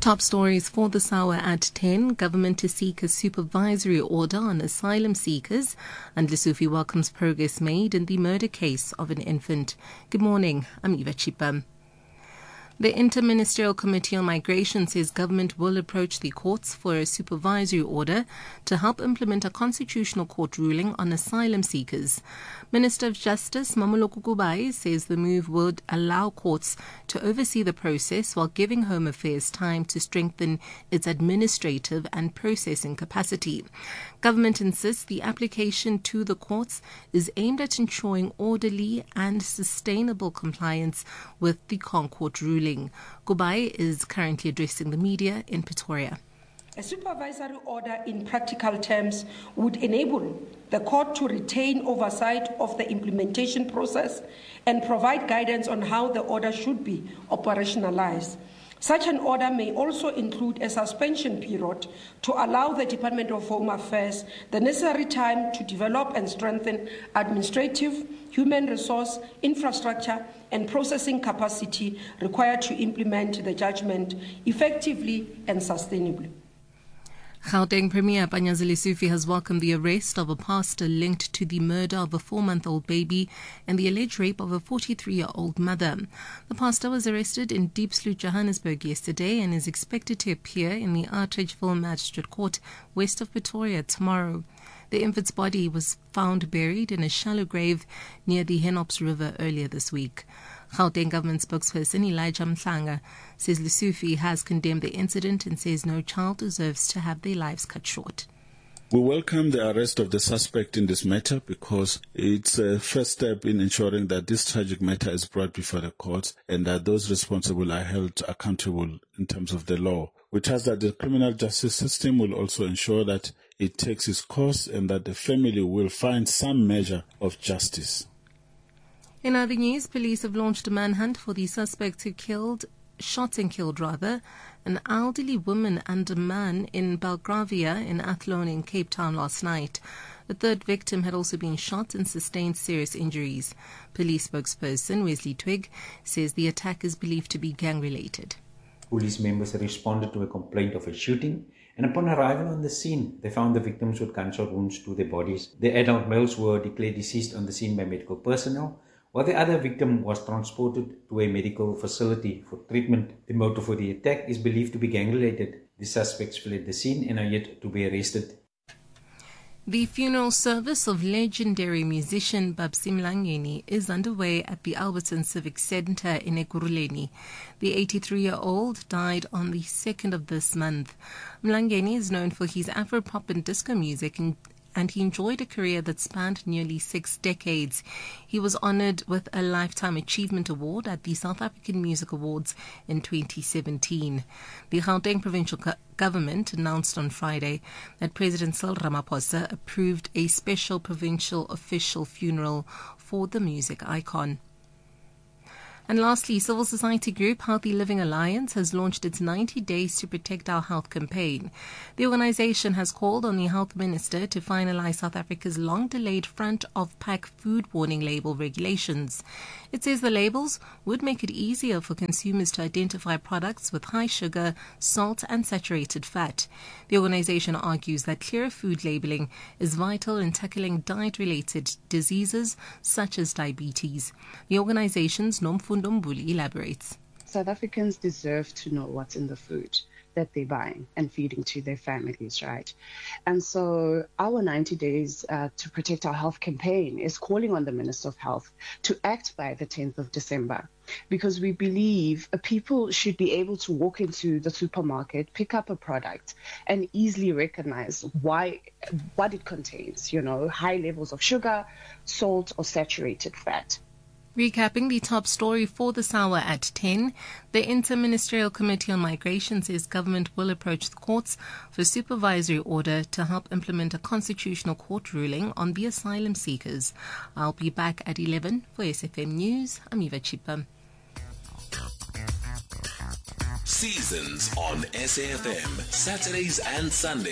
Top stories for this hour at 10. Government to seek a supervisory order on asylum seekers. And Lesotho welcomes progress made in the murder case of an infant. Good morning. I'm Eva Chipa. The Interministerial Committee on Migration says government will approach the courts for a supervisory order to help implement a constitutional court ruling on asylum seekers. Minister of Justice Mmamoloko Kubayi says the move would allow courts to oversee the process while giving Home Affairs time to strengthen its administrative and processing capacity. Government insists the application to the courts is aimed at ensuring orderly and sustainable compliance with the ConCourt ruling. Kubayi is currently addressing the media in Pretoria. A supervisory order in practical terms would enable the court to retain oversight of the implementation process and provide guidance on how the order should be operationalized. Such an order may also include a suspension period to allow the Department of Home Affairs the necessary time to develop and strengthen administrative, human resource, infrastructure, and processing capacity required to implement the judgment effectively and sustainably. Gauteng Premier Panyaza Lesufi has welcomed the arrest of a pastor linked to the murder of a 4-month-old baby and the alleged rape of a 43-year-old mother. The pastor was arrested in Diepsloot, Johannesburg yesterday and is expected to appear in the Atteridgeville Magistrate Court west of Pretoria tomorrow. The infant's body was found buried in a shallow grave near the Henops River earlier this week. Gauteng government spokesperson Elijah Mhlanga says Lesufi has condemned the incident and says no child deserves to have their lives cut short. We welcome the arrest of the suspect in this matter because it's a first step in ensuring that this tragic matter is brought before the courts and that those responsible are held accountable in terms of the law. We trust that the criminal justice system will also ensure that it takes its course and that the family will find some measure of justice. In other news, police have launched a manhunt for the suspects who shot and killed an elderly woman and a man in Belgravia in Athlone in Cape Town last night. The third victim had also been shot and sustained serious injuries. Police spokesperson Wesley Twig says the attack is believed to be gang-related. Police members responded to a complaint of a shooting, and upon arrival on the scene, they found the victims with gunshot wounds to their bodies. The adult males were declared deceased on the scene by medical personnel, while the other victim was transported to a medical facility for treatment. The motive for the attack is believed to be gang-related. The suspects fled the scene and are yet to be arrested. The funeral service of legendary musician Babsi Mlangeni is underway at the Alberton Civic Centre in Ekurhuleni. The 83-year-old died on the 2nd of this month. Mlangeni is known for his Afro-pop and disco music and he enjoyed a career that spanned nearly 6 decades. He was honoured with a Lifetime Achievement Award at the South African Music Awards in 2017. The Gauteng provincial government announced on Friday that President Cyril Ramaphosa approved a special provincial official funeral for the music icon. And lastly, civil society group Healthy Living Alliance has launched its 90 Days to Protect Our Health campaign. The organization has called on the health minister to finalize South Africa's long-delayed front-of-pack food warning label regulations. It says the labels would make it easier for consumers to identify products with high sugar, salt and saturated fat. The organization argues that clearer food labeling is vital in tackling diet-related diseases such as diabetes. The organization's Nomfundo Mbuli elaborates. South Africans deserve to know what's in the food that they're buying and feeding to their families, right? And so our 90 Days to Protect Our Health campaign is calling on the Minister of Health to act by the 10th of December, because we believe people should be able to walk into the supermarket, pick up a product and easily recognize what it contains, high levels of sugar, salt or saturated fat. Recapping the top story for this hour at 10, the Interministerial Committee on Migration says government will approach the courts for supervisory order to help implement a constitutional court ruling on the asylum seekers. I'll be back at 11 for SFM News. I'm Eva Chipa. Seasons on SAFM, Saturdays and Sundays.